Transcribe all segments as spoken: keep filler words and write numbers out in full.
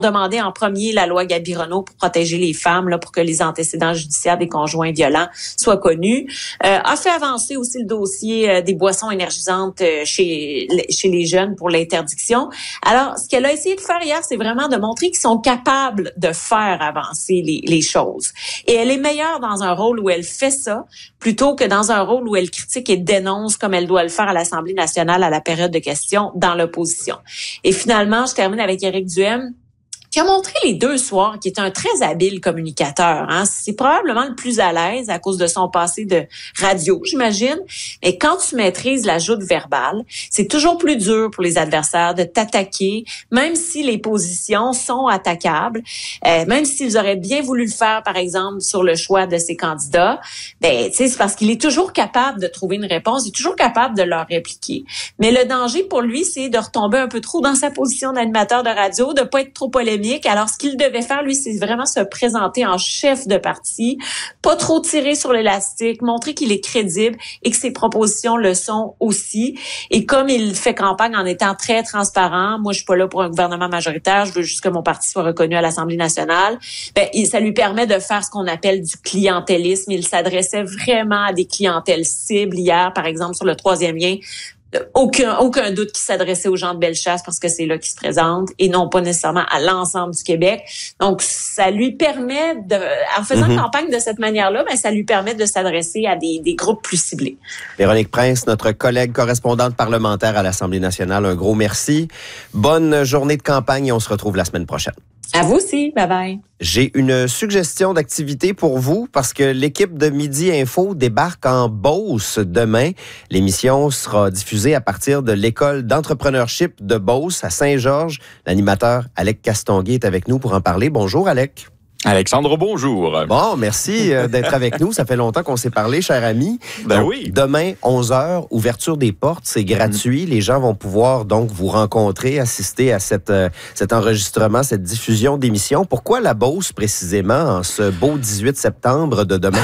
demandé en premier la loi Gabi-Renaud pour protéger les femmes, là, pour que les antécédents judiciaires des conjoints violents soient connus. Euh, a fait avancer aussi le dossier euh, des boissons énergisantes euh, chez, chez les jeunes pour l'interdiction. Alors, ce qu'elle a essayé de faire hier, c'est vraiment de montrer qu'ils sont capables de faire avancer les, les choses. Et elle est meilleure dans un rôle où elle fait ça plutôt que dans un rôle où elle critique et dénonce comme elle doit le faire à l'Assemblée nationale à la période de questions dans l'opposition. Et finalement, je termine avec Éric Duhaime, qui a montré les deux soirs, qui est un très habile communicateur. Hein. C'est probablement le plus à l'aise à cause de son passé de radio, j'imagine. Et quand tu maîtrises la joute verbale, c'est toujours plus dur pour les adversaires de t'attaquer, même si les positions sont attaquables, euh, même s'ils auraient bien voulu le faire, par exemple, sur le choix de ses candidats. Ben, tu sais, c'est parce qu'il est toujours capable de trouver une réponse, il est toujours capable de leur répliquer. Mais le danger pour lui, c'est de retomber un peu trop dans sa position d'animateur de radio, de pas être trop polémique. Alors, ce qu'il devait faire, lui, c'est vraiment se présenter en chef de parti, pas trop tirer sur l'élastique, montrer qu'il est crédible et que ses propositions le sont aussi. Et comme il fait campagne en étant très transparent, moi, je suis pas là pour un gouvernement majoritaire, je veux juste que mon parti soit reconnu à l'Assemblée nationale, ben, ça lui permet de faire ce qu'on appelle du clientélisme. Il s'adressait vraiment à des clientèles cibles hier, par exemple, sur le troisième lien. Aucun, aucun doute qu'il s'adressait aux gens de Bellechasse parce que c'est là qu'ils se présentent et non pas nécessairement à l'ensemble du Québec. Donc, ça lui permet de, en faisant mm-hmm. campagne de cette manière-là, ben, ça lui permet de s'adresser à des, des groupes plus ciblés. Véronique Prince, notre collègue correspondante parlementaire à l'Assemblée nationale, un gros merci. Bonne journée de campagne et on se retrouve la semaine prochaine. À vous aussi. Bye bye. J'ai une suggestion d'activité pour vous parce que l'équipe de Midi Info débarque en Beauce demain. L'émission sera diffusée à partir de l'école d'entrepreneurship de Beauce à Saint-Georges. L'animateur Alec Castonguay est avec nous pour en parler. Bonjour Alec. Alexandre, bonjour. Bon, merci d'être avec nous. Ça fait longtemps qu'on s'est parlé, cher ami. Ben donc, oui. Demain, onze heures, ouverture des portes, c'est gratuit. Mm. Les gens vont pouvoir donc vous rencontrer, assister à cette, euh, cet enregistrement, cette diffusion d'émission. Pourquoi la Beauce, précisément, en ce beau dix-huit septembre de demain?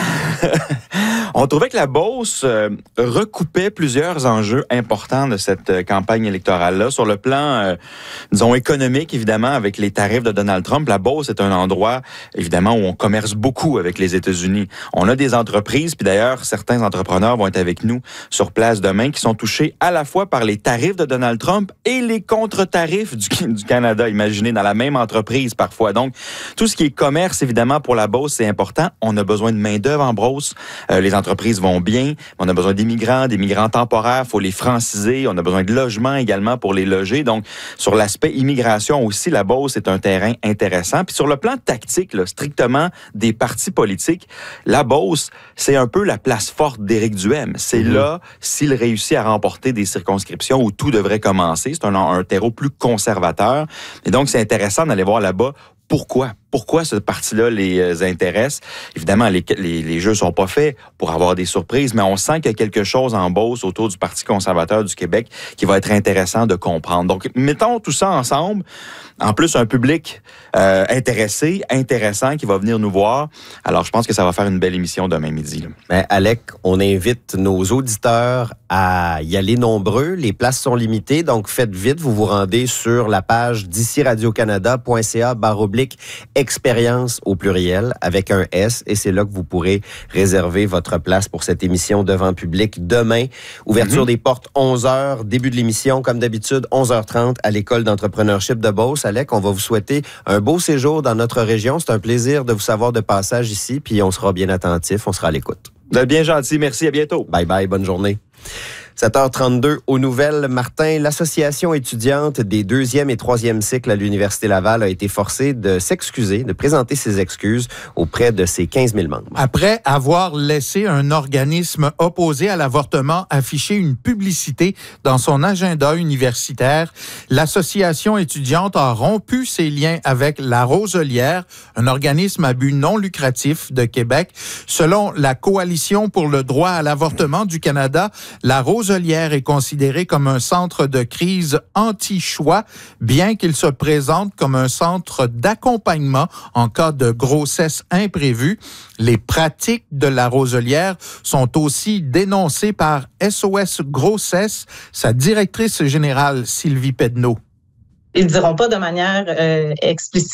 On trouvait que la Beauce euh, recoupait plusieurs enjeux importants de cette euh, campagne électorale-là. Sur le plan, euh, disons, économique, évidemment, avec les tarifs de Donald Trump, la Beauce est un endroit, évidemment, où on commerce beaucoup avec les États-Unis. On a des entreprises, puis d'ailleurs, certains entrepreneurs vont être avec nous sur place demain, qui sont touchés à la fois par les tarifs de Donald Trump et les contre-tarifs du, du Canada, imaginez, dans la même entreprise parfois. Donc, tout ce qui est commerce, évidemment, pour la Beauce, c'est important. On a besoin de main-d'œuvre en Beauce. Euh, les entreprises vont bien. On a besoin d'immigrants, des migrants temporaires. Il faut les franciser. On a besoin de logements également pour les loger. Donc, sur l'aspect immigration aussi, la Beauce est un terrain intéressant. Puis sur le plan tactique, là, strictement des partis politiques, la Beauce, c'est un peu la place forte d'Éric Duhaime. C'est mmh. là, s'il réussit à remporter des circonscriptions où tout devrait commencer. C'est un, un terreau plus conservateur. Et donc, c'est intéressant d'aller voir là-bas pourquoi. Pourquoi ce parti-là les intéresse? Évidemment, les, les, les jeux sont pas faits pour avoir des surprises, mais on sent qu'il y a quelque chose en Beauce autour du Parti conservateur du Québec qui va être intéressant de comprendre. Donc, mettons tout ça ensemble. En plus, un public euh, intéressé, intéressant, qui va venir nous voir. Alors, je pense que ça va faire une belle émission demain midi. Là. Ben, Alec, on invite nos auditeurs à y aller nombreux. Les places sont limitées, donc faites vite. Vous vous rendez sur la page d'ici radio canada point c a barre oblique expérience au pluriel avec un S et c'est là que vous pourrez réserver votre place pour cette émission devant public demain. Ouverture mm-hmm. des portes onze heures, début de l'émission comme d'habitude onze heures trente à l'école d'entrepreneurship de Beauce. Alec, on va vous souhaiter un beau séjour dans notre région. C'est un plaisir de vous savoir de passage ici, puis on sera bien attentif, on sera à l'écoute. Vous êtes bien gentil, merci, à bientôt. Bye bye, bonne journée. sept heures trente-deux aux nouvelles. Martin, l'association étudiante des deuxième et troisième cycles à l'Université Laval a été forcée de s'excuser, de présenter ses excuses auprès de ses quinze mille membres. Après avoir laissé un organisme opposé à l'avortement afficher une publicité dans son agenda universitaire, l'association étudiante a rompu ses liens avec La Roselière, un organisme à but non lucratif de Québec. Selon la Coalition pour le droit à l'avortement du Canada, La Roselière Roselière est considéré comme un centre de crise anti-choix, bien qu'il se présente comme un centre d'accompagnement en cas de grossesse imprévue. Les pratiques de La Roselière sont aussi dénoncées par S O S Grossesse, sa directrice générale Sylvie Pedneau. Ils ne diront pas de manière euh, explicite